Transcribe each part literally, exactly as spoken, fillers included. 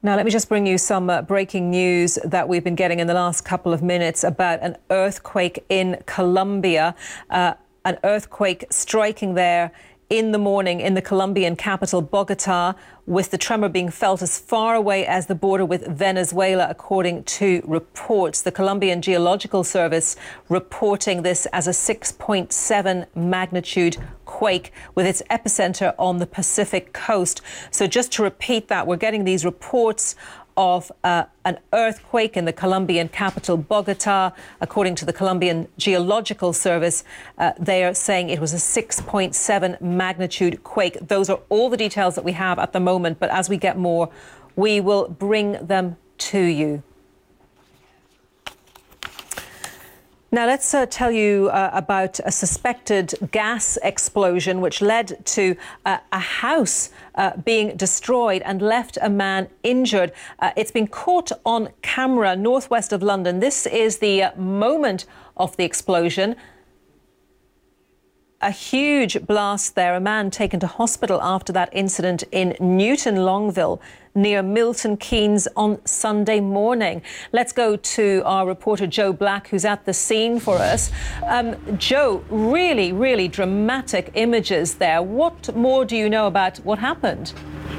Now, let me just bring you some uh, breaking news that we've been getting in the last couple of minutes about an earthquake in Colombia. Uh, an earthquake striking there in the morning in the Colombian capital, Bogota, with the tremor being felt as far away as the border with Venezuela, according to reports. The Colombian Geological Service reporting this as a six point seven magnitude quake with its epicenter on the Pacific coast. So just to repeat that, we're getting these reports of uh, an earthquake in the Colombian capital, Bogota. According to the Colombian Geological Service, uh, they are saying it was a six point seven magnitude quake. Those are all the details that we have at the moment, but as we get more, we will bring them to you. Now, let's uh, tell you uh, about a suspected gas explosion which led to uh, a house uh, being destroyed and left a man injured. Uh, it's been caught on camera northwest of London. This is the uh, moment of the explosion. A huge blast there. A man taken to hospital after that incident in Newton Longville near Milton Keynes on Sunday morning. Let's go to our reporter Joe Black, who's at the scene for us. Um, Joe, really, really dramatic images there. What more do you know about what happened?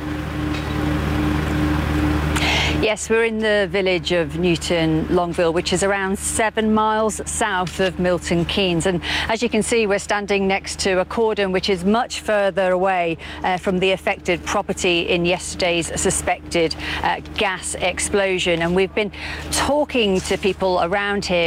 Yes, we're in the village of Newton Longville, which is around seven miles south of Milton Keynes. And as you can see, we're standing next to a cordon which is much further away uh, from the affected property in yesterday's suspected uh, gas explosion. And we've been talking to people around here